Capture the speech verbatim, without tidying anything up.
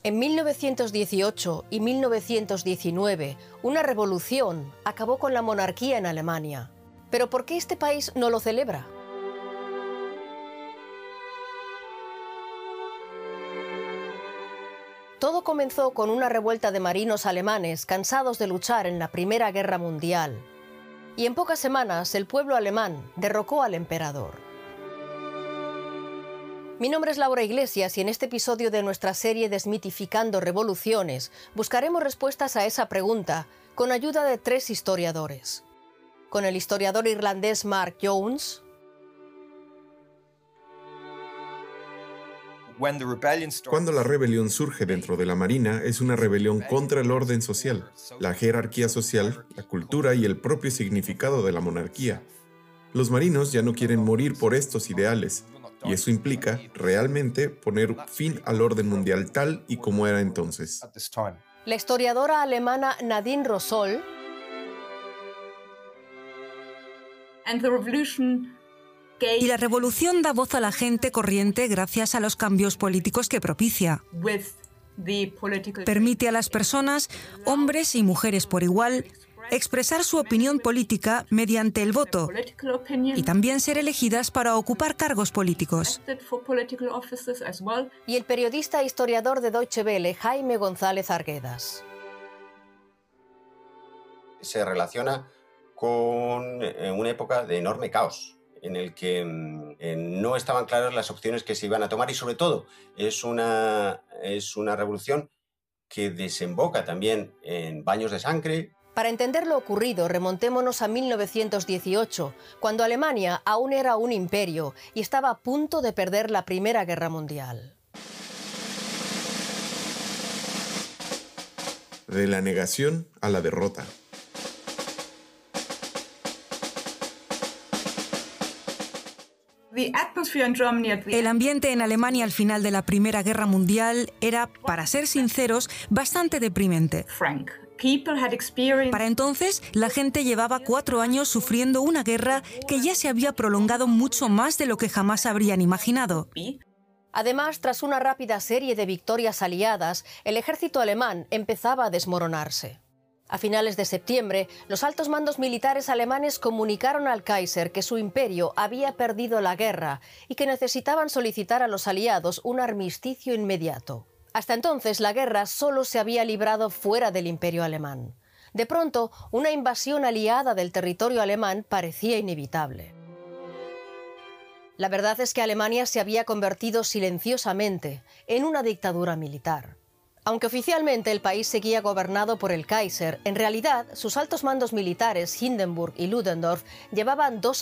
En mil novecientos dieciocho y mil novecientos diecinueve, una revolución acabó con la monarquía en Alemania. ¿Pero por qué este país no lo celebra? Todo comenzó con una revuelta de marinos alemanes cansados de luchar en la Primera Guerra Mundial. Y en pocas semanas el pueblo alemán derrocó al emperador. Mi nombre es Laura Iglesias y en este episodio de nuestra serie Desmitificando Revoluciones buscaremos respuestas a esa pregunta con ayuda de tres historiadores. Con el historiador irlandés Mark Jones, Cuando la rebelión surge dentro de la Marina, es una rebelión contra el orden social, la jerarquía social, la cultura y el propio significado de la monarquía. Los marinos ya no quieren morir por estos ideales, y eso implica, realmente, poner fin al orden mundial tal y como era entonces. la historiadora alemana Nadine Rosol Y la revolución da voz a la gente corriente gracias a los cambios políticos que propicia. Permite a las personas, hombres y mujeres por igual, expresar su opinión política mediante el voto y también ser elegidas para ocupar cargos políticos. y el periodista e historiador de Deutsche Welle Jaime González Arguedas. Se relaciona con una época de enorme caos, en el que eh, no estaban claras las opciones que se iban a tomar y, sobre todo, es una, es una revolución que desemboca también en baños de sangre. Para entender lo ocurrido, remontémonos a mil novecientos dieciocho, cuando Alemania aún era un imperio y estaba a punto de perder la Primera Guerra Mundial. De la negación a la derrota. El ambiente en Alemania al final de la Primera Guerra Mundial era, para ser sinceros, bastante deprimente. Para entonces, la gente llevaba cuatro años sufriendo una guerra que ya se había prolongado mucho más de lo que jamás habrían imaginado. Además, tras una rápida serie de victorias aliadas, el ejército alemán empezaba a desmoronarse. A finales de septiembre, los altos mandos militares alemanes comunicaron al Kaiser que su imperio había perdido la guerra y que necesitaban solicitar a los aliados un armisticio inmediato. Hasta entonces, la guerra solo se había librado fuera del imperio alemán. De pronto, una invasión aliada del territorio alemán parecía inevitable. La verdad es que Alemania se había convertido silenciosamente en una dictadura militar. Aunque oficialmente el país seguía gobernado por el Kaiser, en realidad sus altos mandos militares, Hindenburg y Ludendorff, llevaban dos